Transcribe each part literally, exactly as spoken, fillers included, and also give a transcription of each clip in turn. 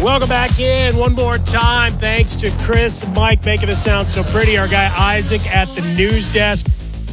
Welcome back in one more time. Thanks to Chris and Mike making us sound so pretty. Our guy Isaac at the news desk.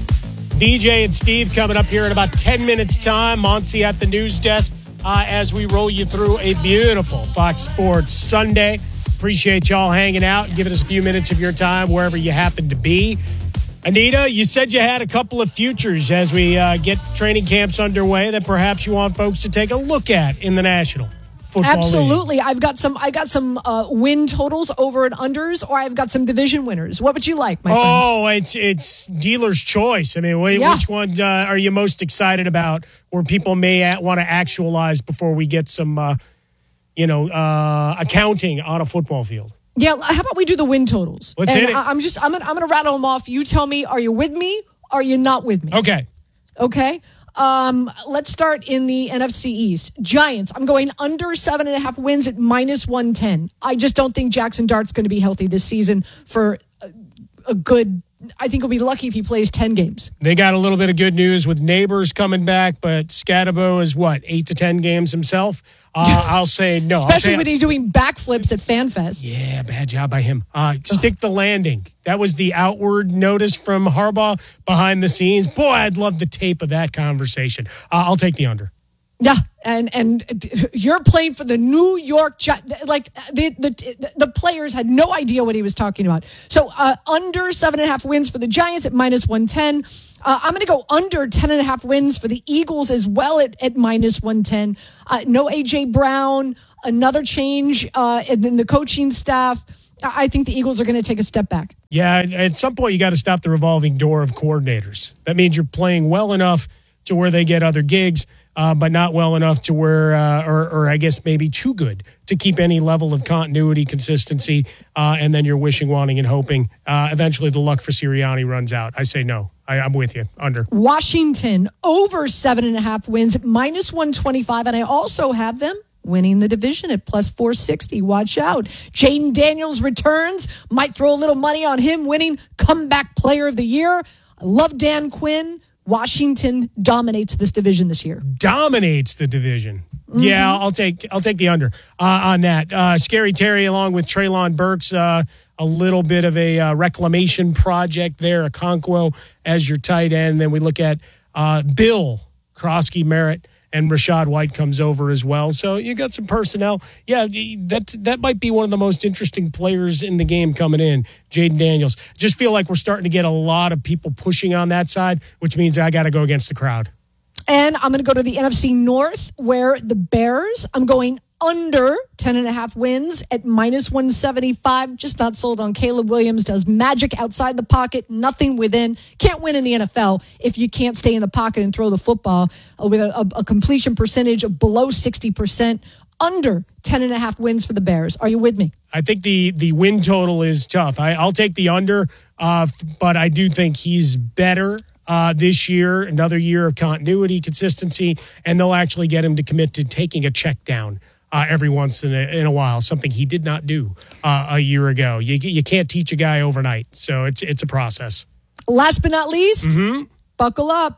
D J and Steve coming up here in about ten minutes time. Monty at the news desk uh, as we roll you through a beautiful Fox Sports Sunday. Appreciate y'all hanging out and giving us a few minutes of your time wherever you happen to be. Anita, you said you had a couple of futures as we uh, get training camps underway that perhaps you want folks to take a look at in the National Football Absolutely. League. I've got some I got some uh, win totals over and unders, or I've got some division winners. What would you like, my friend? Oh, it's it's dealer's choice. I mean, wh- Yeah. which one uh, are you most excited about where people may a- want to actualize before we get some, uh, you know, uh, accounting on a football field? Yeah, how about we do the win totals? Let's and hit it. I- I'm just I'm gonna, I'm going to rattle them off. You tell me, are you with me? Are you not with me? Okay. Okay. Um, let's start in the N F C East. Giants, I'm going under seven and a half wins at minus one ten. I just don't think Jackson Dart's going to be healthy this season for a, a good, I think he'll be lucky if he plays ten games. They got a little bit of good news with Neighbors coming back, but Scatabo is what, eight to ten games himself? Uh, I'll say no. I'll Especially say, when he's doing backflips at FanFest. Yeah, bad job by him. Uh, stick the landing. That was the outward notice from Harbaugh behind the scenes. Boy, I'd love the tape of that conversation. Uh, I'll take the under. Yeah, and and you're playing for the New York Giants. Like the, the the players had no idea what he was talking about. So uh, under seven and a half wins for the Giants at minus one ten. Uh, I'm going to go under ten and a half wins for the Eagles as well at, at minus one ten. Uh, no A J Brown, another change uh, in the coaching staff. I think the Eagles are going to take a step back. Yeah, at some point you got to stop the revolving door of coordinators. That means you're playing well enough to where they get other gigs. Uh, but not well enough to where, uh, or, or I guess maybe too good to keep any level of continuity, consistency, uh, and then you're wishing, wanting, and hoping. Uh, eventually the luck for Sirianni runs out. I say no. I, I'm with you. Under. Washington, over seven and a half wins, minus one twenty-five, and I also have them winning the division at plus four sixty. Watch out. Jaden Daniels returns. Might throw a little money on him winning comeback player of the year. I love Dan Quinn. Washington dominates this division this year. Dominates the division. Mm-hmm. Yeah, I'll take I'll take the under uh, on that. Uh, Scary Terry along with Treylon Burks, uh, a little bit of a uh, reclamation project there. Okonkwo as your tight end. Then we look at uh, Bill Krosky Merritt and Rashad White comes over as well. So you got some personnel. Yeah, that that might be one of the most interesting players in the game coming in, Jaden Daniels. Just feel like we're starting to get a lot of people pushing on that side, which means I got to go against the crowd. And I'm going to go to the N F C North where the Bears, I'm going under ten and a half wins at minus one seventy-five. Just not sold on Caleb Williams. Does magic outside the pocket, nothing within. Can't win in the N F L if you can't stay in the pocket and throw the football uh, with a, a, a completion percentage of below sixty percent. Under ten and a half wins for the Bears. Are you with me? I think the the win total is tough. I, I'll take the under, uh, but I do think he's better uh, this year. Another year of continuity, consistency, and they'll actually get him to commit to taking a check down Uh, every once in a, in a while, something he did not do uh, a year ago. You you can't teach a guy overnight, so it's it's a process. Last but not least, mm-hmm. buckle up.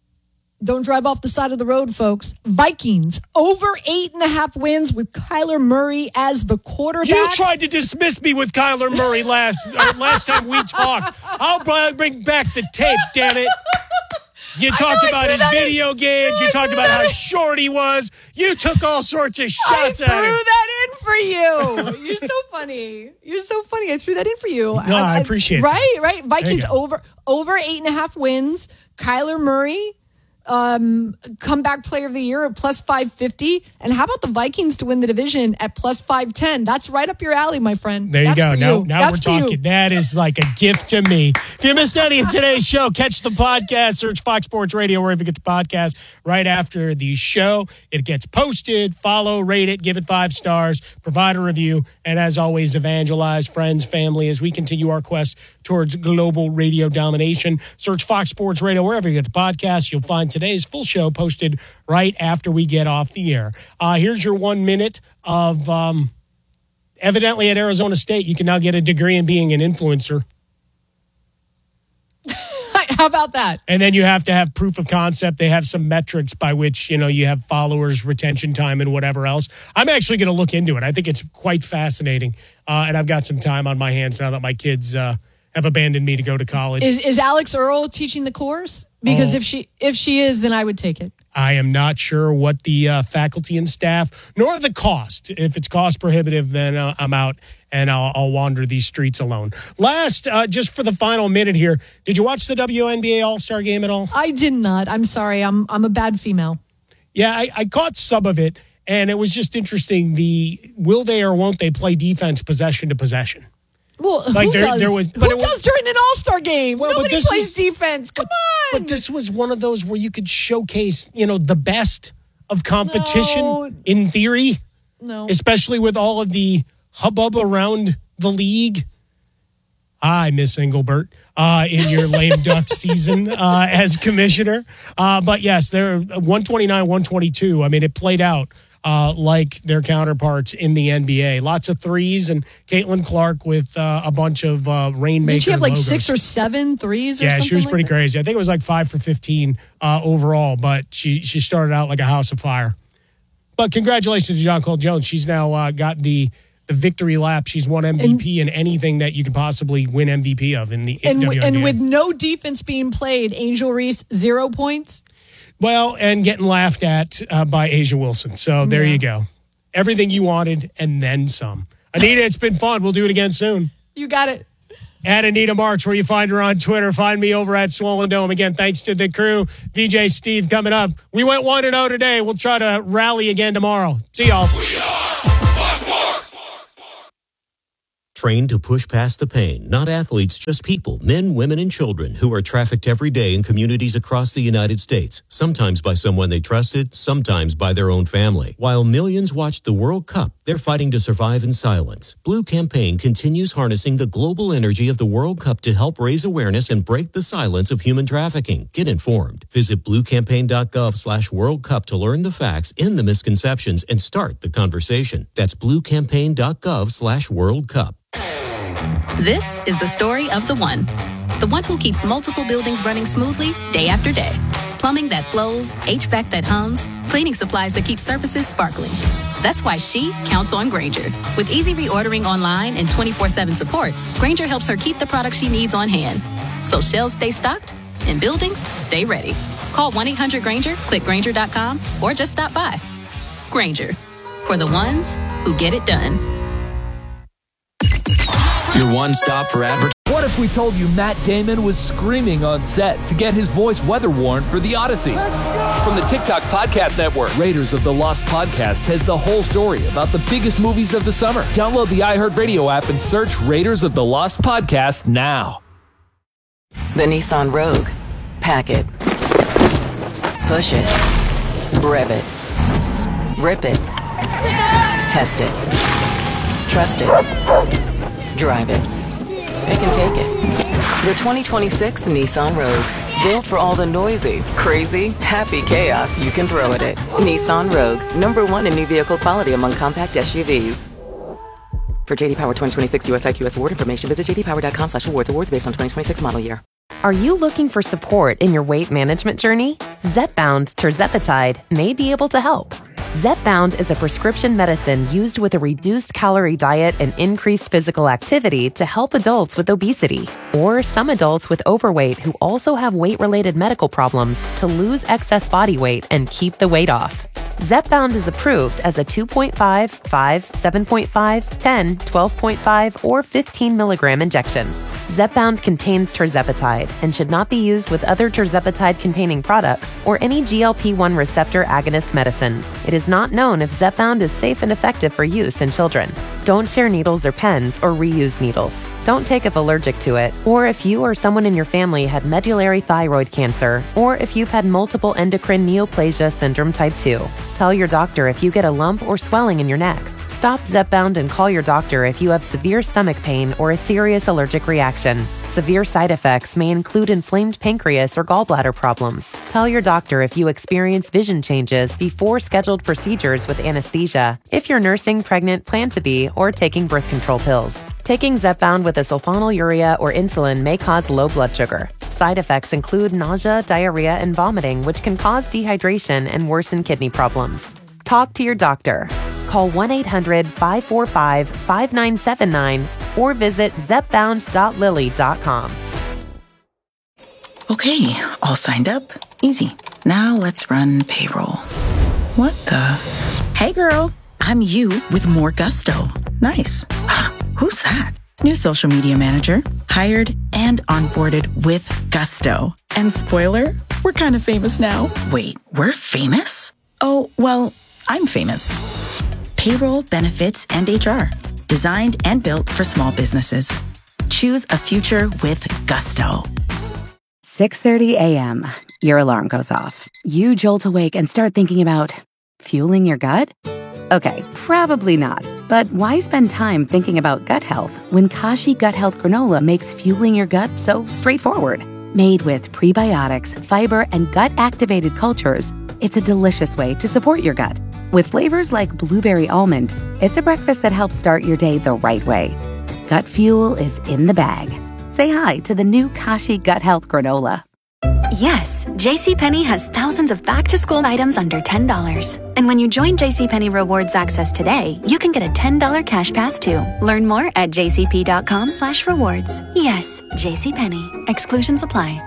Don't drive off the side of the road, folks. Vikings, over eight and a half wins with Kyler Murray as the quarterback. You tried to dismiss me with Kyler Murray last uh, last time we talked. I'll bring back the tape, damn it. You talked about his video games. You talked about how short he was. You took all sorts of shots at him. I threw that in for you. You're so funny. You're so funny. I threw that in for you. No, I, I appreciate it. Right, right. Vikings over over eight and a half wins. Kyler Murray, um, comeback player of the year at plus five fifty. And how about the Vikings to win the division at plus five ten? That's right up your alley, my friend. There you That's go. for Now, you. now That's we're for talking. You. That is like a gift to me. If you missed any of today's show, catch the podcast. Search Fox Sports Radio wherever you get the podcast right after the show. It gets posted. Follow, rate it, give it five stars, provide a review, and as always, evangelize friends, family as we continue our quest towards global radio domination. Search Fox Sports Radio wherever you get the podcast. You'll find today's full show posted right after we get off the air. Uh, here's your one minute of um, evidently at Arizona State, you can now get a degree in being an influencer. How about that? And then you have to have proof of concept. They have some metrics by which, you know, you have followers, retention time, and whatever else. I'm actually going to look into it. I think it's quite fascinating. Uh, and I've got some time on my hands now that my kids uh, have abandoned me to go to college. Is, is Alex Earl teaching the course? Because oh. if she if she is, then I would take it. I am not sure what the uh, faculty and staff, nor the cost. If it's cost prohibitive, then uh, I'm out and I'll, I'll wander these streets alone. Last, uh, just for the final minute here, did you watch the W N B A All-Star Game at all? I did not. I'm sorry. I'm I'm a bad female. Yeah, I, I caught some of it, and it was just interesting. The will they or won't they play defense possession to possession? Well, like who there, does? There was, who was, does during an All-Star game? Well, Nobody but plays is, defense. Come but, on. But this was one of those where you could showcase, you know, the best of competition no. in theory. No. Especially with all of the hubbub around the league. Hi, Miss Engelbert, uh, in your lame duck season uh, as commissioner. Uh, but yes, they're one twenty-nine, one twenty-two. I mean, it played out uh, like their counterparts in the N B A. Lots of threes, and Caitlin Clark with uh, a bunch of uh, rainmaker Did she have like logos. six or seven threes or yeah, something? Yeah, she was like pretty that? crazy. I think it was like five for fifteen uh, overall, but she, she started out like a house of fire. But congratulations to John Cole Jones. She's now uh, got the the victory lap. She's won M V P and, in anything that you could possibly win M V P of in the and, W N B A. And with no defense being played, Angel Reese, zero points. Well, and getting laughed at uh, by Asia Wilson. So there yeah. you go. Everything you wanted and then some. Anita, it's been fun. We'll do it again soon. You got it. At Anita Marks, where you find her on Twitter. Find me over at Swollen Dome. Again, thanks to the crew. V J Steve coming up. We went one and oh today. We'll try to rally again tomorrow. See y'all. We are trained to push past the pain. Not athletes, just people, men, women, and children who are trafficked every day in communities across the United States, sometimes by someone they trusted, sometimes by their own family. While millions watched the World Cup, they're fighting to survive in silence. Blue Campaign continues harnessing the global energy of the World Cup to help raise awareness and break the silence of human trafficking. Get informed. Visit bluecampaign.gov slash World Cup to learn the facts and the misconceptions and start the conversation. That's bluecampaign.gov slash World Cup. This is the story of the one. The one who keeps multiple buildings running smoothly day after day. Plumbing that flows, H V A C that hums, cleaning supplies that keep surfaces sparkling. That's why she counts on Grainger. With easy reordering online and twenty-four seven support, Grainger helps her keep the products she needs on hand. So shelves stay stocked and buildings stay ready. Call one eight hundred Grainger, click Grainger dot com, or just stop by. Grainger, for the ones who get it done. Your one stop for advertising. What if we told you Matt Damon was screaming on set to get his voice weather worn for The Odyssey? From the TikTok Podcast Network, Raiders of the Lost Podcast has the whole story about the biggest movies of the summer. Download the iHeartRadio app and search Raiders of the Lost Podcast now. The Nissan Rogue. Pack it. Push it. Rev it. Rip it. Test it. Trust it. Drive it. Pick and take it. The twenty twenty-six Nissan Rogue. Built for all the noisy, crazy, happy chaos you can throw at it. Nissan Rogue. Number one in new vehicle quality among compact S U Vs. For J D Power twenty twenty-six U S I Q S award information, visit j d power dot com slash awards. Awards based on twenty twenty-six model year. Are you looking for support in your weight management journey? Zepbound Tirzepatide may be able to help. Zepbound is a prescription medicine used with a reduced calorie diet and increased physical activity to help adults with obesity or some adults with overweight who also have weight-related medical problems to lose excess body weight and keep the weight off. Zepbound is approved as a two point five, five, seven point five, ten, twelve point five, or fifteen milligram injection. Zepbound contains tirzepatide and should not be used with other tirzepatide-containing products or any G L P one receptor agonist medicines. It is not known if Zepbound is safe and effective for use in children. Don't share needles or pens or reuse needles. Don't take if allergic to it, or if you or someone in your family had medullary thyroid cancer, or if you've had multiple endocrine neoplasia syndrome type two. Tell your doctor if you get a lump or swelling in your neck. Stop Zepbound and call your doctor if you have severe stomach pain or a serious allergic reaction. Severe side effects may include inflamed pancreas or gallbladder problems. Tell your doctor if you experience vision changes before scheduled procedures with anesthesia, if you're nursing, pregnant, plan to be, or taking birth control pills. Taking Zepbound with a sulfonylurea or insulin may cause low blood sugar. side effects include nausea, diarrhea, and vomiting, which can cause dehydration and worsen kidney problems. Talk to your doctor. Call one eight hundred five four five five nine seven nine or visit zepbound dot lilly dot com. Okay, all signed up. Easy. Now let's run payroll. What the? Hey girl, I'm you with more gusto. Nice. Who's that? New social media manager. Hired and onboarded with gusto. And spoiler, we're kind of famous now. Wait, we're famous? Oh, well, I'm famous. Payroll, benefits, and H R. Designed and built for small businesses. Choose a future with gusto. six thirty a.m. Your alarm goes off. You jolt awake and start thinking about fueling your gut? Okay, probably not. But why spend time thinking about gut health when Kashi Gut Health Granola makes fueling your gut so straightforward? Made with prebiotics, fiber, and gut-activated cultures, it's a delicious way to support your gut. With flavors like blueberry almond, it's a breakfast that helps start your day the right way. Gut fuel is in the bag. Say hi to the new Kashi Gut Health Granola. Yes, JCPenney has thousands of back-to-school items under ten dollars. And when you join JCPenney Rewards Access today, you can get a ten dollars cash pass too. Learn more at jcp.com slash rewards. Yes, JCPenney. Exclusions apply.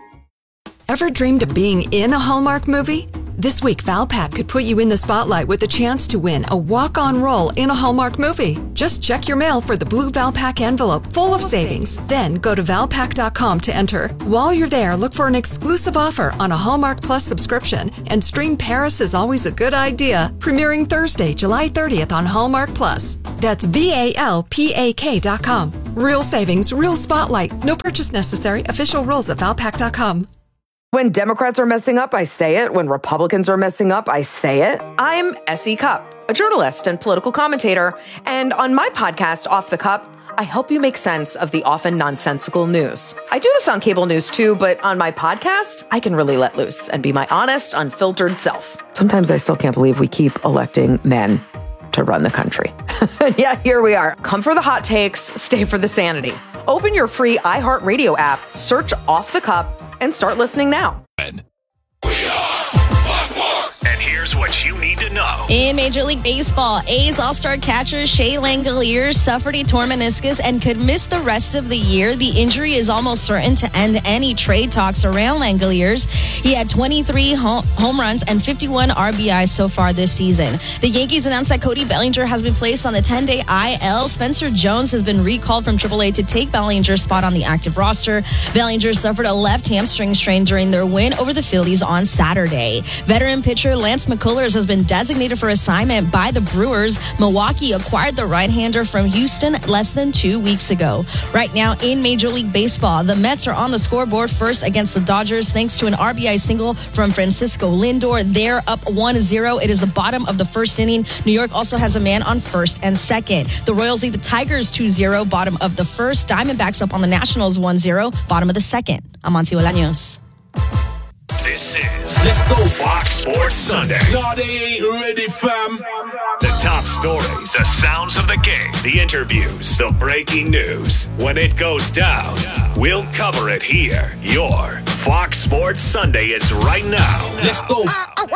Ever dreamed of being in a Hallmark movie? This week, Valpak could put you in the spotlight with a chance to win a walk-on role in a Hallmark movie. Just check your mail for the blue Valpak envelope full of savings. Then go to valpak dot com to enter. While you're there, look for an exclusive offer on a Hallmark Plus subscription and stream Paris is Always a Good Idea, premiering Thursday, July thirtieth on Hallmark Plus. That's V A L P A K dot com. Real savings, real spotlight. No purchase necessary. Official rules at valpak dot com. When Democrats are messing up, I say it. When Republicans are messing up, I say it. I'm Essie Cupp, a journalist and political commentator. And on my podcast, Off the Cup, I help you make sense of the often nonsensical news. I do this on cable news too, but on my podcast, I can really let loose and be my honest, unfiltered self. Sometimes I still can't believe we keep electing men to run the country. Yeah, here we are. Come for the hot takes, stay for the sanity. Open your free iHeartRadio app, search Off the Cup, and start listening now. And here's what you need to know. In Major League Baseball, A's All-Star catcher Shea Langeliers suffered a torn meniscus and could miss the rest of the year. The injury is almost certain to end any trade talks around Langeliers. He had twenty-three home runs and fifty-one R B Is so far this season. The Yankees announced that Cody Bellinger has been placed on the ten-day I L. Spencer Jones has been recalled from triple A to take Bellinger's spot on the active roster. Bellinger suffered a left hamstring strain during their win over the Phillies on Saturday. Veteran pitcher Lance McCullers has been designated for assignment by the Brewers. Milwaukee acquired the right-hander from Houston less than two weeks ago. Right now in Major League Baseball, the Mets are on the scoreboard first against the Dodgers thanks to an R B I single from Francisco Lindor. They're up one zero. It is the bottom of the first inning. New York also has a man on first and second. The Royals lead the Tigers two zero, bottom of the first. Diamondbacks up on the Nationals one zero, bottom of the second. I'm Monty Olaños. This is Let's Go Fox Sports Sunday. No, they ain't ready, fam. The top stories, the sounds of the game, the interviews, the breaking news. When it goes down, we'll cover it here. Your Fox Sports Sunday is right now. Let's go.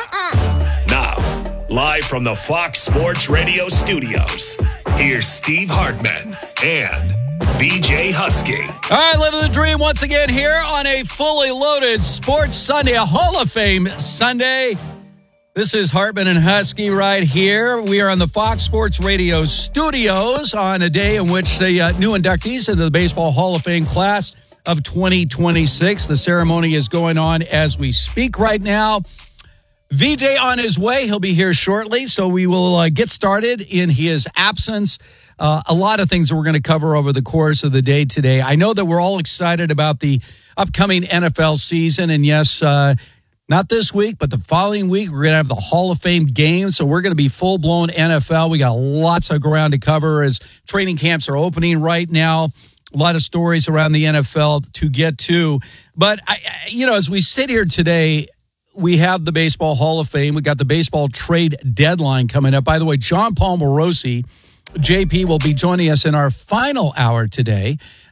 Now, live from the Fox Sports Radio studios, here's Steve Hartman and B J Husky. All right, living the dream once again here on a fully loaded Sports Sunday, a Hall of Fame Sunday. This is Hartman and Husky right here. We are on the Fox Sports Radio studios on a day in which the uh, new inductees into the Baseball Hall of Fame class of twenty twenty-six. The ceremony is going on as we speak right now. V J on his way. He'll be here shortly, so we will uh, get started in his absence. Uh, a lot of things that we're going to cover over the course of the day today. I know that we're all excited about the upcoming N F L season, and yes, uh, not this week, but the following week, we're going to have the Hall of Fame game, so we're going to be full-blown N F L. We got lots of ground to cover as training camps are opening right now. A lot of stories around the N F L to get to. But, I, you know, as we sit here today, we have the Baseball Hall of Fame. We got the baseball trade deadline coming up. By the way, John Paul Morosi, J P, will be joining us in our final hour today.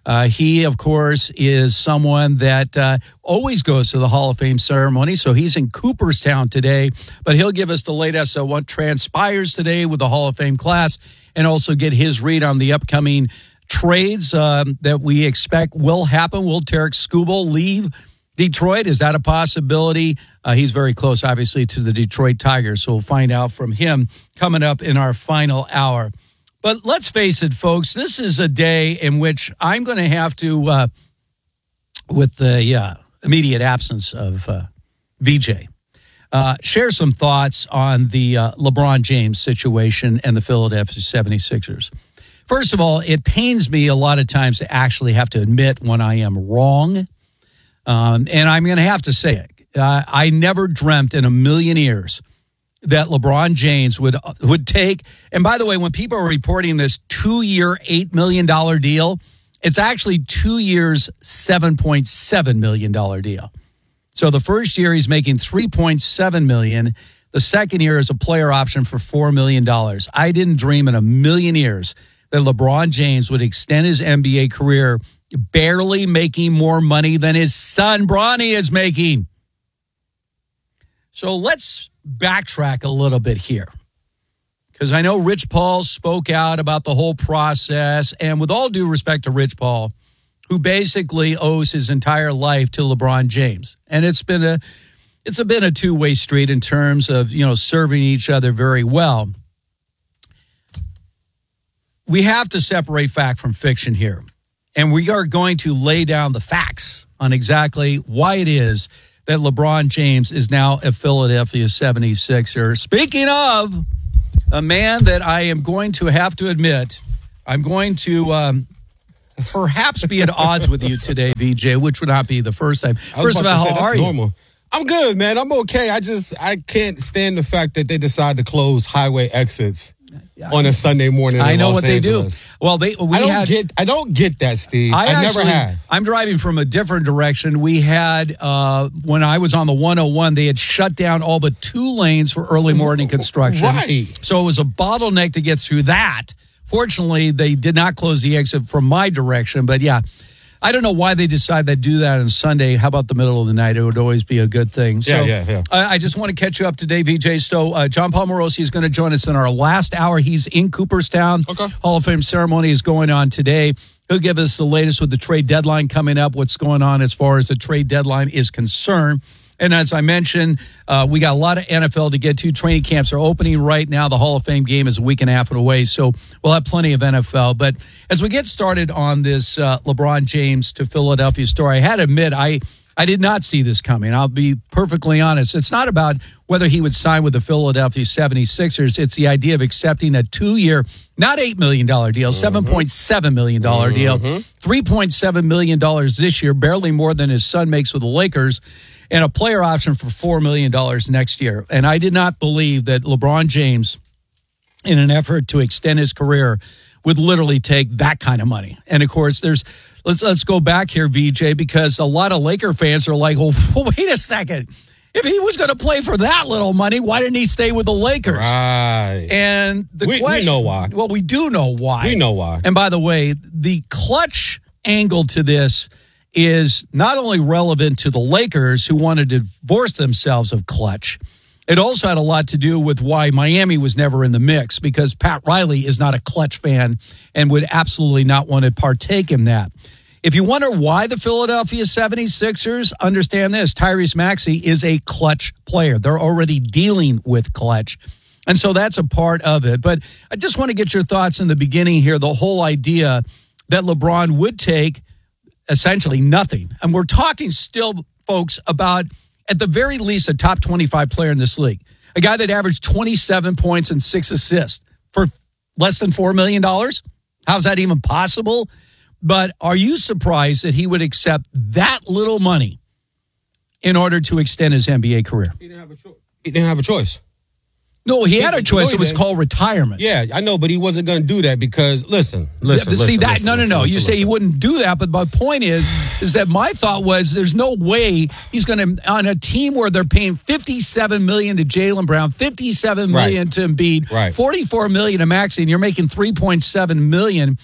Uh, he, of course, is someone that uh, always goes to the Hall of Fame ceremony. So he's in Cooperstown today, but he'll give us the latest on what transpires today with the Hall of Fame class and also get his read on the upcoming trades um, that we expect will happen. Will Tarek Skubal leave Detroit? Is that a possibility? Uh, he's very close, obviously, to the Detroit Tigers. So we'll find out from him coming up in our final hour. But let's face it, folks, this is a day in which I'm going to have to, uh, with the uh, immediate absence of uh, V J, uh, share some thoughts on the uh, LeBron James situation and the Philadelphia seventy-sixers. First of all, it pains me a lot of times to actually have to admit when I am wrong. Um, and I'm going to have to say it. Uh, I never dreamt in a million years that LeBron James would would take. And by the way, when people are reporting this two-year, eight million dollars deal, it's actually two years, seven point seven million dollars deal. So the first year he's making three point seven million dollars. The second year is a player option for four million dollars. I didn't dream in a million years that LeBron James would extend his N B A career barely making more money than his son Bronny is making. So let's backtrack a little bit here, because I know Rich Paul spoke out about the whole process, and with all due respect to Rich Paul, who basically owes his entire life to LeBron James, and it's been a it's been a two-way street in terms of, you know, serving each other very well. We have to separate fact from fiction here, and we are going to lay down the facts on exactly why it is that LeBron James is now a Philadelphia seventy-sixer. Speaking of a man that I am going to have to admit, I'm going to um, perhaps be at odds with you today, V J, which would not be the first time. First of all, how are you? Normal. I'm good, man. I'm okay. I just, I can't stand the fact that they decide to close highway exits on a Sunday morning in I know Los what Angeles. they do. Well, they we I don't had, get I don't get that, Steve. I, I never actually, have. I'm driving from a different direction. We had uh, when I was on the one oh one, they had shut down all but two lanes for early morning construction. Right. So it was a bottleneck to get through that. Fortunately, they did not close the exit from my direction, but yeah. I don't know why they decide to do that on Sunday. How about the middle of the night? It would always be a good thing. So, yeah, yeah, yeah. I, I just want to catch you up today, V J. So uh, John Palmarosi is going to join us in our last hour. He's in Cooperstown. Okay. Hall of Fame ceremony is going on today. He'll give us the latest with the trade deadline coming up, what's going on as far as the trade deadline is concerned. And as I mentioned, uh, we got a lot of N F L to get to. Training camps are opening right now. The Hall of Fame game is a week and a half away, so we'll have plenty of N F L. But as we get started on this uh, LeBron James to Philadelphia story, I had to admit, I, I did not see this coming. I'll be perfectly honest. It's not about whether he would sign with the Philadelphia seventy-sixers. It's the idea of accepting a two-year, not eight million dollars deal, mm-hmm. seven point seven million dollars mm-hmm. deal, three point seven million dollars this year, barely more than his son makes with the Lakers, and a player option for four million dollars next year. And I did not believe that LeBron James, in an effort to extend his career, would literally take that kind of money. And, of course, there's let's let's go back here, V J, because a lot of Laker fans are like, well, wait a second. If he was going to play for that little money, why didn't he stay with the Lakers? Right. And the we, question, we know why. Well, we do know why. We know why. And, by the way, the clutch angle to this is not only relevant to the Lakers, who wanted to divorce themselves of Clutch. It also had a lot to do with why Miami was never in the mix, because Pat Riley is not a Clutch fan and would absolutely not want to partake in that. If you wonder why the Philadelphia seventy-sixers, understand this, Tyrese Maxey is a Clutch player. They're already dealing with Clutch. And so that's a part of it. But I just want to get your thoughts in the beginning here, the whole idea that LeBron would take essentially nothing. And we're talking still, folks, about at the very least a top twenty-five player in this league. A guy that averaged twenty-seven points and six assists for less than four million dollars. How's that even possible? But are you surprised that he would accept that little money in order to extend his N B A career? He didn't have a choice. He didn't have a choice. No, he had a choice. No, It was didn't. called retirement. Yeah, I know, but he wasn't going to do that because, listen, listen, Yeah, but see listen, that? listen, no, no, listen, no. listen, you listen. say he wouldn't do that, but my point is, is that my thought was, there's no way he's going to on a team where they're paying fifty-seven million dollars to Jaylen Brown, fifty-seven million dollars Right. to Embiid, Right. forty-four million dollars to Maxey, and you're making three point seven million dollars.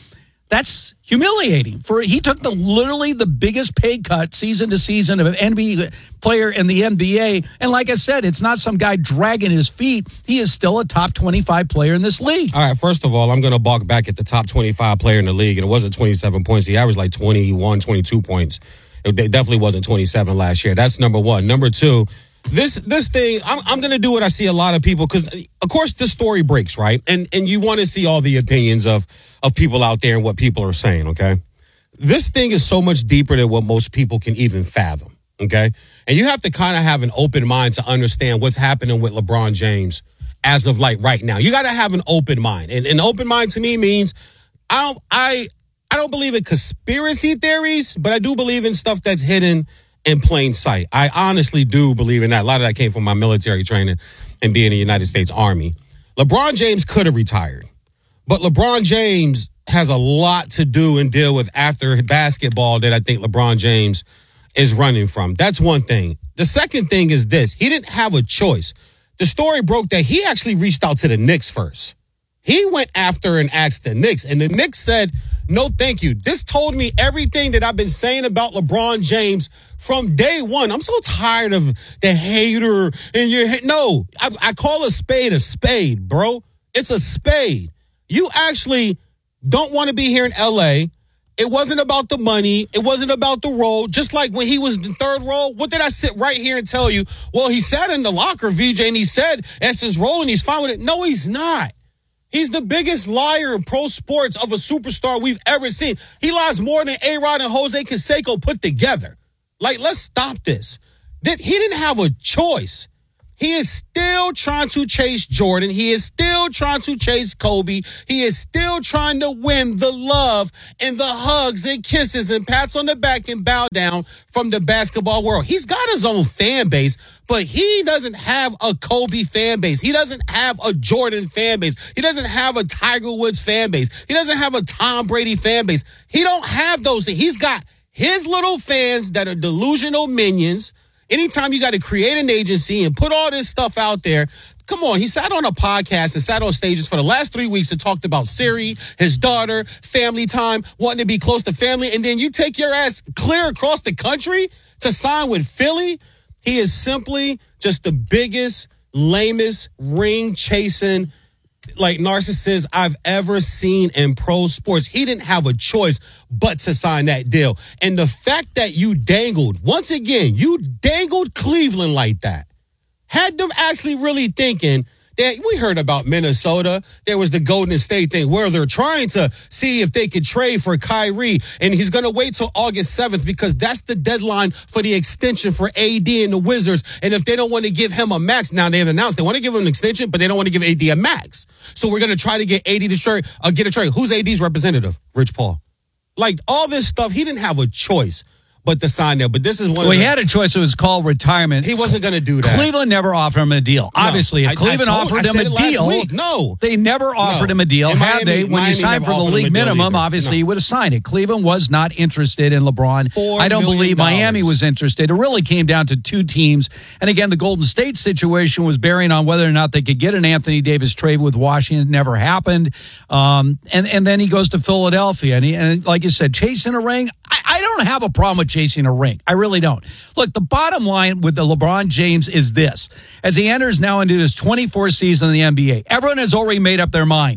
That's humiliating. For he took the literally the biggest pay cut season to season of an N B A player in the N B A. And like I said, it's not some guy dragging his feet. He is still a top twenty-five player in this league. All right, first of all, I'm going to balk back at the top twenty-five player in the league, and it wasn't twenty-seven points. He averaged like twenty-one, twenty-two points. It definitely wasn't twenty-seven last year. That's number one. Number two, This this thing, I'm, I'm going to do what I see a lot of people, because, of course, the story breaks, right? And and you want to see all the opinions of, of people out there and what people are saying, okay? This thing is so much deeper than what most people can even fathom, okay? And you have to kind of have an open mind to understand what's happening with LeBron James as of, like, right now. You got to have an open mind. And an open mind to me means I don't, I, I don't believe in conspiracy theories, but I do believe in stuff that's hidden in plain sight. I honestly do believe in that. A lot of that came from my military training and being in the United States Army. LeBron James could have retired, but LeBron James has a lot to do and deal with after basketball that I think LeBron James is running from. That's one thing. The second thing is this. He didn't have a choice. The story broke that he actually reached out to the Knicks first. He went after and asked the Knicks, and the Knicks said, no, thank you. This told me everything that I've been saying about LeBron James from day one. I'm so tired of the hater and your ha- No, I, I call a spade a spade, bro. It's a spade. You actually don't want to be here in L A. It wasn't about the money. It wasn't about the role. Just like when he was the third role, what did I sit right here and tell you? Well, he sat in the locker, V J, and he said that's his role and he's fine with it. No, he's not. He's the biggest liar in pro sports of a superstar we've ever seen. He lies more than A-Rod and Jose Canseco put together. Like, let's stop this. He didn't have a choice. He is still trying to chase Jordan. He is still trying to chase Kobe. He is still trying to win the love and the hugs and kisses and pats on the back and bow down from the basketball world. He's got his own fan base, but he doesn't have a Kobe fan base. He doesn't have a Jordan fan base. He doesn't have a Tiger Woods fan base. He doesn't have a Tom Brady fan base. He don't have those things. He's got his little fans that are delusional minions. Anytime you got to create an agency and put all this stuff out there, come on. He sat on a podcast and sat on stages for the last three weeks and talked about Siri, his daughter, family time, wanting to be close to family. And then you take your ass clear across the country to sign with Philly. He is simply just the biggest, lamest, ring-chasing, like, narcissist I've ever seen in pro sports. He didn't have a choice but to sign that deal. And the fact that you dangled, once again, you dangled Cleveland like that, had them actually really thinking that we heard about Minnesota. There was the Golden State thing where they're trying to see if they could trade for Kyrie, and he's going to wait till August seventh because that's the deadline for the extension for A D and the Wizards. And if they don't want to give him a max, now they've announced they want to give him an extension, but they don't want to give A D a max. So we're going to try to get A D to trade, uh, get a trade. Who's A D's representative? Rich Paul. Like, all this stuff, he didn't have a choice but to sign there. But this is one well, of the, he had a choice. It was called retirement. He wasn't going to do that. Cleveland never offered him a deal. No, Obviously, if I, Cleveland I told, offered him a deal, week, no. they never offered no. him a deal. And Had Miami, they, when Miami you signed for the league minimum, obviously no. he would have signed it. Cleveland was not interested in LeBron. Four I don't believe dollars. Miami was interested. It really came down to two teams. And again, the Golden State situation was bearing on whether or not they could get an Anthony Davis trade with Washington. It never happened. Um, and, and then he goes to Philadelphia. And, he, and like you said, chasing a ring, I, I don't have a problem with chasing a ring. I really don't. Look, the bottom line with the LeBron James is this. As he enters now into his twenty-fourth season in the N B A, everyone has already made up their mind.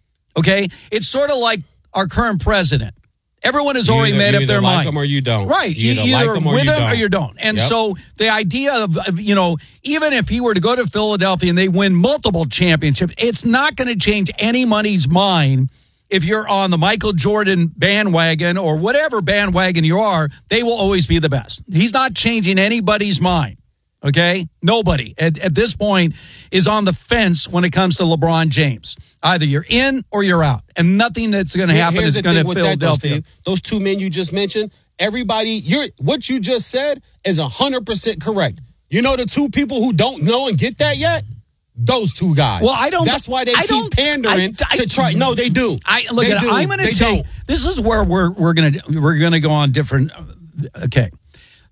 Okay? It's sort of like our current president. Everyone has You already either- made you up their either like mind. him or you don't. Right. You You either either like him or with you him or don't. you don't. And Yep. so the idea of, of, you know, even if he were to go to Philadelphia and they win multiple championships, it's not going to change anybody's mind. If you're on the Michael Jordan bandwagon or whatever bandwagon you are, they will always be the best. He's not changing anybody's mind, okay? Nobody at, at this point is on the fence when it comes to LeBron James. Either you're in or you're out, and nothing that's going to Here- happen here's is the going thing to with that, though, Philadelphia. Steve. Those two men you just mentioned, everybody, you're what you just said is one hundred percent correct. You know the two people who don't know and get that yet? Those two guys. Well, I don't. That's why they I keep don't, pandering I, I, to try. No, they do. I look They at. do. I'm going They to take. don't. This is where we're we're going to we're going to go on different. Okay,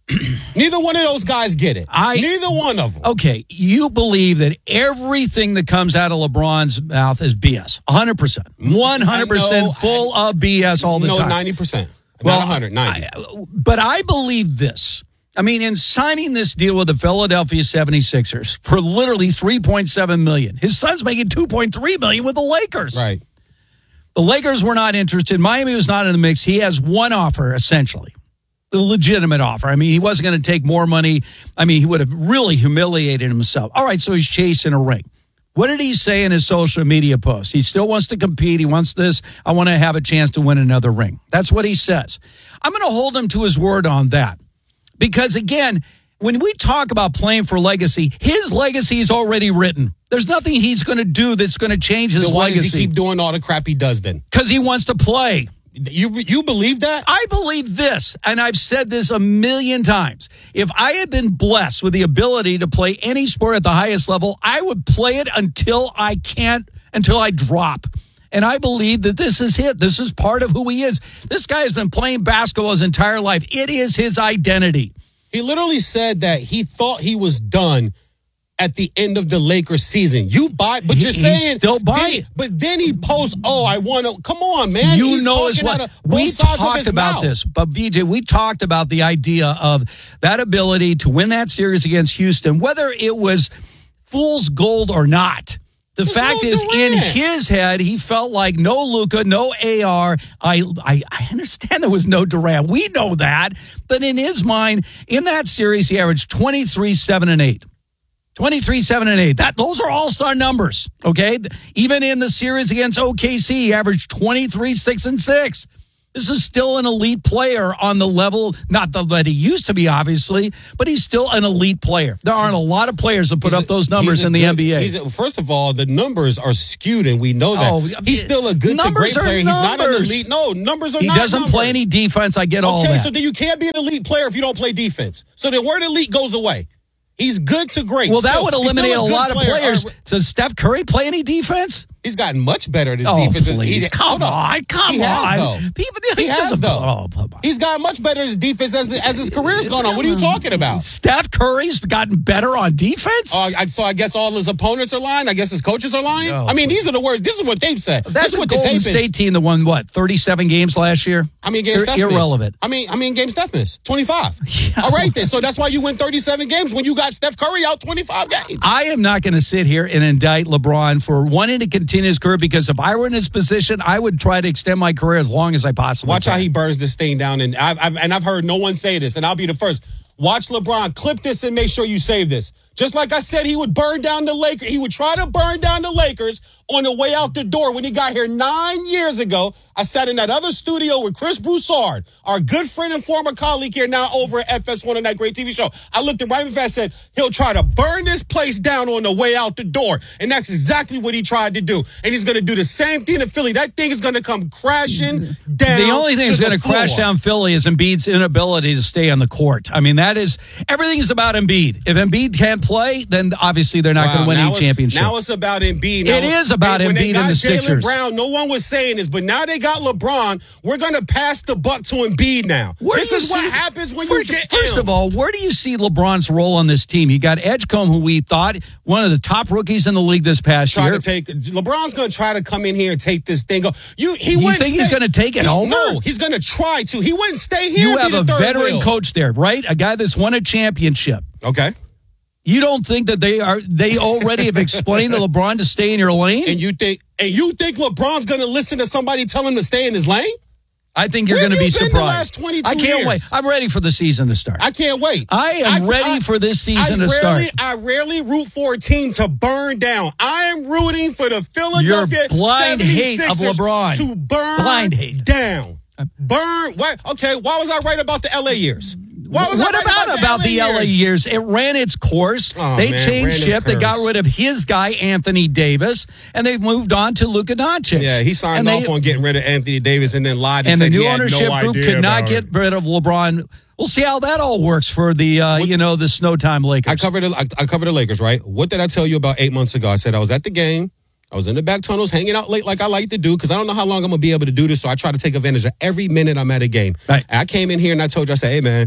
Neither one of those guys get it. I, Neither one of them. Okay, you believe that everything that comes out of LeBron's mouth is B S. one hundred percent. one hundred percent full of B S all the no, time. No, ninety percent. Well, Not one hundred, ninety. I, but I believe this. I mean, in signing this deal with the Philadelphia seventy-sixers for literally three point seven million dollars, his son's making two point three million dollars with the Lakers. Right. The Lakers were not interested. Miami was not in the mix. He has one offer, essentially. A legitimate offer. I mean, he wasn't going to take more money. I mean, he would have really humiliated himself. All right, so he's chasing a ring. What did he say in his social media post? He still wants to compete. He wants this. I want to have a chance to win another ring. That's what he says. I'm going to hold him to his word on that. Because, again, when we talk about playing for legacy, his legacy is already written. There's nothing he's going to do that's going to change his then why legacy. Does he keep doing all the crap he does then? Because he wants to play. You you believe that? I believe this, and I've said this a million times. If I had been blessed with the ability to play any sport at the highest level, I would play it until I can't, until I drop. And I believe that this is it. This is part of who he is. This guy has been playing basketball his entire life. It is his identity. He literally said that he thought he was done at the end of the Lakers season. You buy, but you're He- saying he's still buying. then- But then he posts, "Oh, I want to." Come on, man. You He's know as talking well. out of both We sides of talked his about mouth. this, but B J, we talked about the idea of that ability to win that series against Houston, whether it was fool's gold or not. The There's fact no is, in Durant. his head, he felt like no Luka, no A R. I, I, I understand there was no Durant. We know that. But in his mind, in that series, he averaged twenty-three, seven, and eight. twenty-three, seven, and eight. That, those are all-star numbers, okay? Even in the series against O K C, he averaged twenty-three, six, and six. This is still an elite player on the level, not the, that he used to be, obviously, but he's still an elite player. There aren't a lot of players that put He's up a- those numbers he's a in the good- N B A. he's a- first of all, the numbers are skewed, and we know that. Oh, he's still a good to numbers great are player. He's not an numbers. elite. No, numbers are He not doesn't numbers. play any defense. I get all Okay, that. so then you can't be an elite player if you don't play defense. So the word elite goes away. He's good to great. well, that Still- would he's still eliminate a good lot of player. players. All right, Does Steph Curry play any defense? He's gotten much better at his Oh, defense. please. He- Come hold on. Come he has, on. though. People- he he has, doesn't- though. oh, come on. He's got much better at his defense as, the, as his career's gone on. What are you talking about? Steph Curry's gotten better on defense? Uh, I, so I guess all his opponents are lying. I guess his coaches are lying. Oh, I mean, these are the words. This is what they've said. That's this is a what the Golden tape State is. team that won, what, thirty-seven games last year? How many games They're Steph missed? irrelevant. I mean, I mean, game Steph missed? twenty-five. All right, then. So that's why you win thirty-seven games when you got Steph Curry out twenty-five games. I am not going to sit here and indict LeBron for wanting to continue his career because if I were in his position, I would try to extend my career as long as I possibly Watch can. how he burns this thing down. And I've, I've, and I've heard no one say this, and I'll be the first. Watch LeBron. Clip this and make sure you save this. Just like I said, he would burn down the Lakers. He would try to burn down the Lakers on the way out the door when he got here nine years ago. I sat in that other studio with Chris Broussard, our good friend and former colleague here now over at F S one and that great T V show. I looked at Ryman Fast and said, he'll try to burn this place down on the way out the door. And that's exactly what he tried to do. And he's going to do the same thing in Philly. That thing is going to come crashing down. The only thing that's going to crash down Philly is Embiid's inability to stay on the court. I mean, that is, everything is about Embiid. If Embiid can't play, then obviously they're not Wow, going to win now any it's- championship. Now it's about Embiid. Now It is about when they Embiid got and the Jaylen Sixers. Brown, no one was saying this, but now they got LeBron. We're going to pass the buck to Embiid now. Where this do you is what see- happens when first, you get First him. of all, where do you see LeBron's role on this team? You got Edgecombe, who we thought one of the top rookies in the league this past Try year. to take LeBron's going to try to come in here and take this thing. You he You wouldn't think he's stay- gonna take it he- over? No, he's going to try to. He wouldn't stay here. You and be have the a third veteran wheel. coach there, right? A guy that's won a championship. Okay. You don't think that they are? They already have explained to LeBron to stay in your lane, And you think and you think LeBron's going to listen to somebody tell him to stay in his lane? I think you're Where going to have be you been the surprised. last twenty-two I can't years? wait. I'm ready for the season to start. I can't wait. I am I- ready I- for this season I to rarely, start. I rarely root for a team to burn down. I am rooting for the Philadelphia Your blind hate of seventy-sixers LeBron. to burn Blind hate. down. Burn. What? Okay. Why was I right about the L A years? Why was what I right about, about, about the, the L A years? It ran its course. Oh, they man, changed ran its ship. They got course. rid of his guy, Anthony Davis, and they moved on to Luka Doncic. Yeah, he signed and off they, on getting rid of Anthony Davis and then lied and, and said the new he had ownership no group idea could not about get it. rid of LeBron. We'll see how that all works for the uh, you know the Snowtime Lakers. I covered the, I, I covered the Lakers, right? What did I tell you about eight months ago? I said I was at the game. I was in the back tunnels hanging out late like I like to do because I don't know how long I'm going to be able to do this. So I try to take advantage of every minute I'm at a game. Right. I came in here and I told you, I said, hey, man,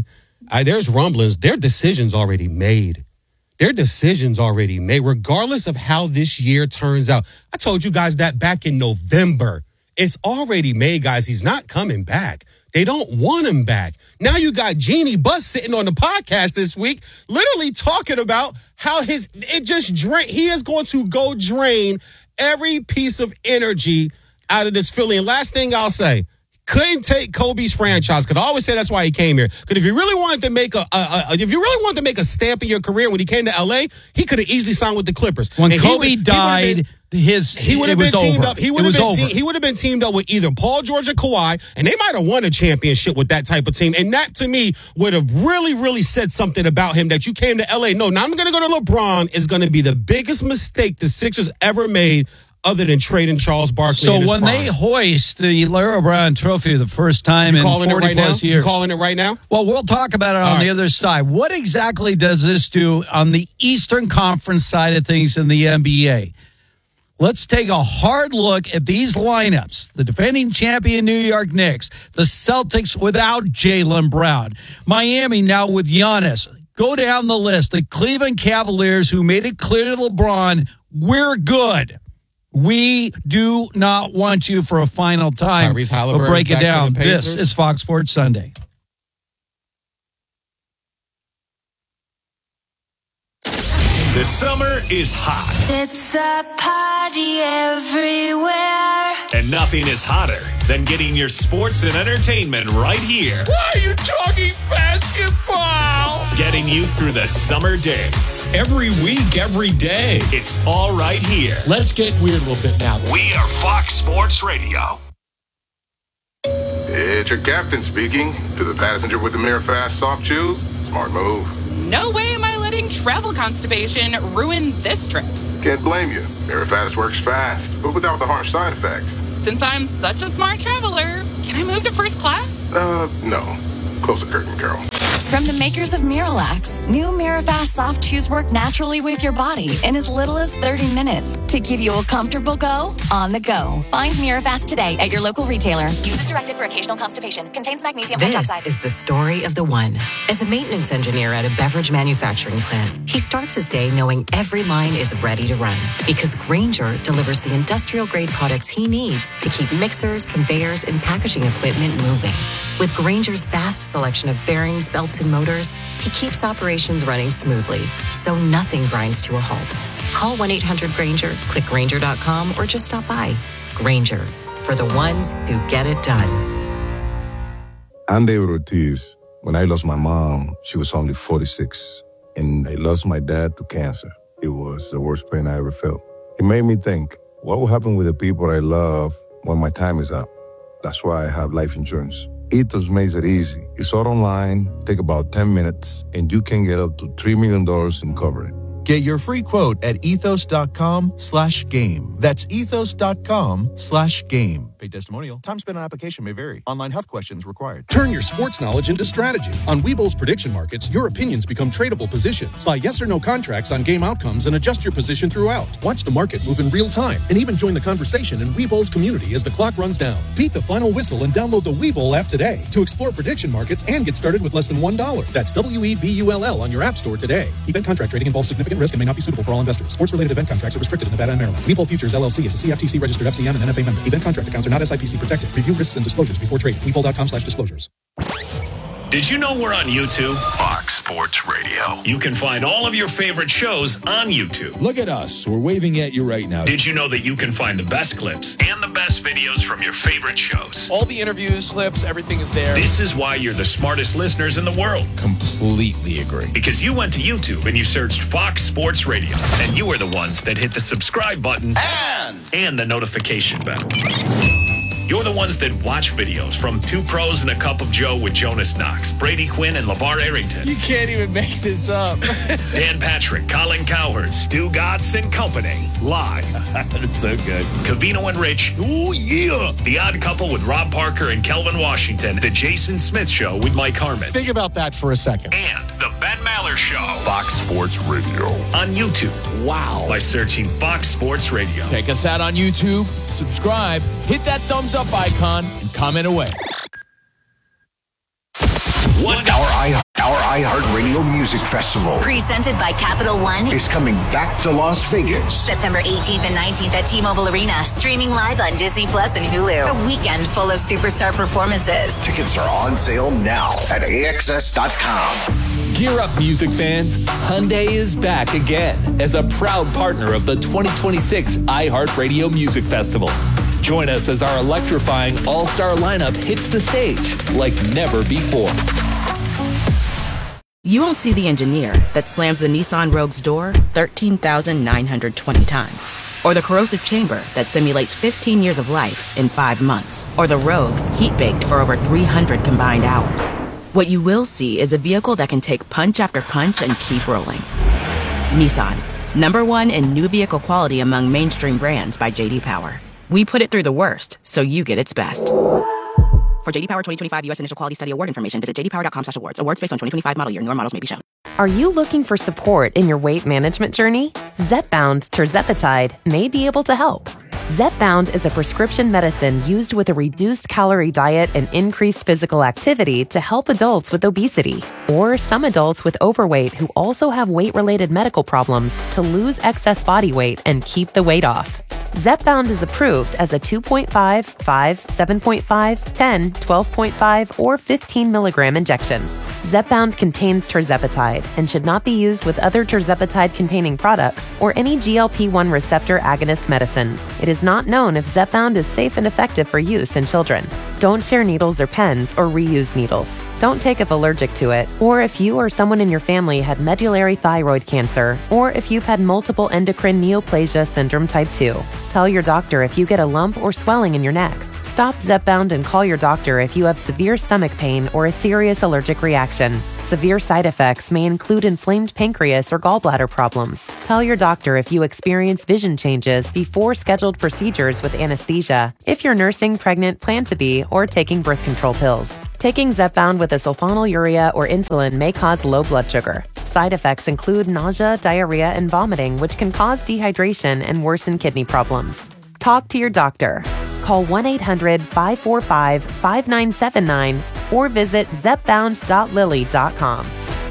I, there's rumblings. Their decision's already made. Their decision's already made, regardless of how this year turns out. I told you guys that back in November. It's already made, guys. He's not coming back. They don't want him back. Now you got Jeannie Buss sitting on the podcast this week, literally talking about how his it just drain. He is going to go drain every piece of energy out of this Philly. And last thing I'll say, couldn't take Kobe's franchise. Because I always say that's why he came here. Because if you really wanted to make a, a, a if you really wanted to make a stamp in your career when he came to L A, he could have easily signed with the Clippers. When and Kobe he would, died. He His he would have been teamed over. up. He would it have been. was Te- over. he would have been teamed up with either Paul George or Kawhi, and they might have won a championship with that type of team. And that, to me, would have really, really said something about him that you came to L A. No, now I'm going to go to LeBron. Is going to be the biggest mistake the Sixers ever made, other than trading Charles Barkley. So in his when prime. they hoist the Larry O'Brien Trophy the first time You in calling it forty right now? plus You years, calling it right now? Well, we'll talk about it on All the right. other side. What exactly does this do on the Eastern Conference side of things in the N B A? Let's take a hard look at these lineups. The defending champion New York Knicks, the Celtics without Jaylen Brown, Miami now with Giannis. Go down the list. The Cleveland Cavaliers, who made it clear to LeBron, we're good. We do not want you for a final time. Tyrese We'll Halliburton's break it back for down. the This Pacers. is Fox Sports Sunday. The summer is hot, It's a party everywhere. and nothing is hotter than getting your sports and entertainment right here. Why are you talking basketball? Getting you through the summer days. Every week, every day. It's all right here. Let's get weird a little bit now. We are Fox Sports Radio. It's your captain speaking. To the passenger with the Mirror Fast soft shoes, smart move. No way am I letting travel constipation ruin this trip. Can't blame you. Mirror Fast works fast, but without the harsh side effects. Since I'm such a smart traveler, can I move to first class? Uh, no. Close the curtain, Carol. From the makers of Miralax, new Mirafast soft chews work naturally with your body in as little as thirty minutes to give you a comfortable go on the go. Find Mirafast today at your local retailer. Use as directed for occasional constipation. Contains magnesium This hydroxide. is the story of the one. As a maintenance engineer at a beverage manufacturing plant, he starts his day knowing every line is ready to run because Grainger delivers the industrial-grade products he needs to keep mixers, conveyors, and packaging equipment moving. With Grainger's vast selection of bearings, belts, and motors, he keeps operations running smoothly, so nothing grinds to a halt. Call one eight hundred Grainger, click Grainger dot com, or just stop by. Grainger, for the ones who get it done. I'm David Ortiz. When I lost my mom, she was only forty-six, and I lost my dad to cancer. It was the worst pain I ever felt. It made me think, what will happen with the people I love when my time is up? That's why I have life insurance. Ethos makes it easy. It's all online, take about ten minutes, and you can get up to three million dollars in coverage. Get your free quote at ethos.com slash game. That's ethos.com slash game. Paid testimonial. Time spent on application may vary. Online health questions required. Turn your sports knowledge into strategy. On Webull's prediction markets, your opinions become tradable positions. Buy yes or no contracts on game outcomes and adjust your position throughout. Watch the market move in real time and even join the conversation in Webull's community as the clock runs down. Beat the final whistle and download the Webull app today to explore prediction markets and get started with less than one dollar. That's W E B U L L on your app store today. Event contract trading involves significant risk and may not be suitable for all investors. Sports-related event contracts are restricted in Nevada and Maryland. Webull Futures L L C is a C F T C registered F C M and N F A member. Event contract accounts are not S I P C protected. Review risks and disclosures before trading. Webull.com slash disclosures. Did you know we're on YouTube? Fox Sports Radio. You can find all of your favorite shows on YouTube. Look at us. We're waving at you right now. Did you know that you can find the best clips and the best videos from your favorite shows? All the interviews, clips, everything is there. This is why you're the smartest listeners in the world. Completely agree. Because you went to YouTube and you searched Fox Sports Radio, and you are the ones that hit the subscribe button and, and the notification bell. You're the ones that watch videos from Two Pros and a Cup of Joe with Jonas Knox, Brady Quinn, and LeVar Arrington. You can't even make this up. Dan Patrick, Colin Cowherd, Stu Gatz, and company. Live. That's so good. Cavino and Rich. Oh, yeah. The Odd Couple with Rob Parker and Kelvin Washington. The Jason Smith Show with Mike Harmon. Think about that for a second. And the Ben Maller Show. Fox Sports Radio. On YouTube. Wow. By searching Fox Sports Radio. Check us out on YouTube, subscribe, hit that thumbs up icon, and comment away. One hour I Our iHeartRadio Music Festival presented by Capital One is coming back to Las Vegas. September eighteenth and nineteenth at T-Mobile Arena. Streaming live on Disney Plus and Hulu. A weekend full of superstar performances. Tickets are on sale now at A X S dot com. Gear up, music fans. Hyundai is back again as a proud partner of the twenty twenty-six iHeartRadio Music Festival. Join us as our electrifying all-star lineup hits the stage like never before. You won't see the engineer that slams the Nissan Rogue's door thirteen thousand nine hundred twenty times. Or the corrosive chamber that simulates fifteen years of life in five months. Or the Rogue heat-baked for over three hundred combined hours. What you will see is a vehicle that can take punch after punch and keep rolling. Nissan, number one in new vehicle quality among mainstream brands by J D Power. We put it through the worst, so you get its best. For J D Power twenty twenty-five U S Initial Quality Study Award information, visit j d power dot com slash awards. Awards based on twenty twenty-five model year. Newer models may be shown. Are you looking for support in your weight management journey? Zepbound tirzepatide may be able to help. Zepbound is a prescription medicine used with a reduced calorie diet and increased physical activity to help adults with obesity or some adults with overweight who also have weight-related medical problems to lose excess body weight and keep the weight off. Zepbound is approved as a two point five, five, seven point five, ten, twelve point five, or fifteen milligram injection. Zepbound contains tirzepatide and should not be used with other tirzepatide-containing products or any G L P one receptor agonist medicines. It is not known if Zepbound is safe and effective for use in children. Don't share needles or pens or reuse needles. Don't take if allergic to it, or if you or someone in your family had medullary thyroid cancer, or if you've had multiple endocrine neoplasia syndrome type two. Tell your doctor if you get a lump or swelling in your neck. Stop Zepbound and call your doctor if you have severe stomach pain or a serious allergic reaction. Severe side effects may include inflamed pancreas or gallbladder problems. Tell your doctor if you experience vision changes before scheduled procedures with anesthesia, if you're nursing, pregnant, plan to be, or taking birth control pills. Taking Zepbound with a sulfonylurea or insulin may cause low blood sugar. Side effects include nausea, diarrhea, and vomiting, which can cause dehydration and worsen kidney problems. Talk to your doctor. Call one eight hundred, five four five, five nine seven nine or visit zepbound dot lilly dot com.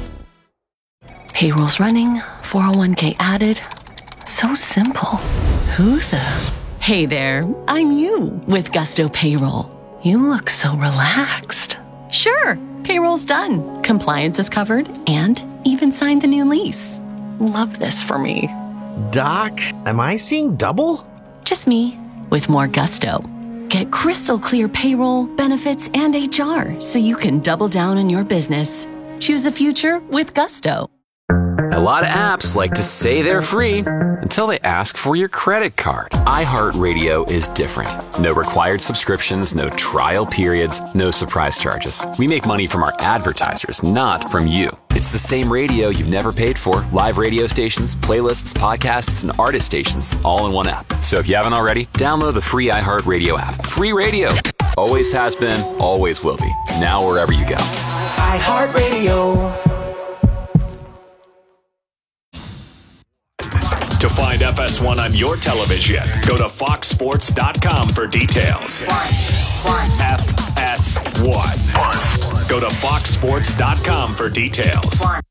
Payroll's running, four oh one k added. So simple. Who the? Hey there, I'm you with Gusto Payroll. You look so relaxed. Sure, payroll's done. Compliance is covered and even signed the new lease. Love this for me. Doc, am I seeing double? Just me. With more Gusto. Get crystal clear payroll, benefits, and H R so you can double down on your business. Choose a future with Gusto. A lot of apps like to say they're free until they ask for your credit card. iHeartRadio is different. No required subscriptions, no trial periods, no surprise charges. We make money from our advertisers, not from you. It's the same radio you've never paid for. Live radio stations, playlists, podcasts, and artist stations all in one app. So if you haven't already, download the free iHeartRadio app. Free radio. Always has been, always will be. Now wherever you go. iHeartRadio. To find F S one on your television, go to fox sports dot com for details. F S one. Go to fox sports dot com for details.